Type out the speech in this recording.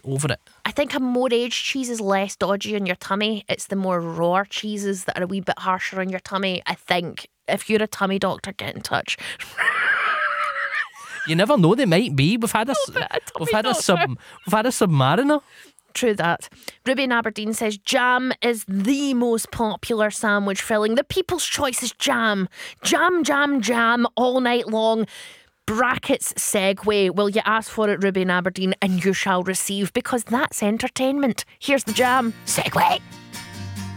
over it. I think a more aged cheese is less dodgy on your tummy. It's the more raw cheeses that are a wee bit harsher on your tummy. I think if you're a tummy doctor, get in touch. You never know, they might be. We've had a Submariner. True that. Ruby in Aberdeen says jam is the most popular sandwich filling. The people's choice is jam. Jam, jam, jam all night long. Brackets segue. Will you ask for it, Ruby in Aberdeen, and you shall receive, because that's entertainment. Here's the jam. Segue.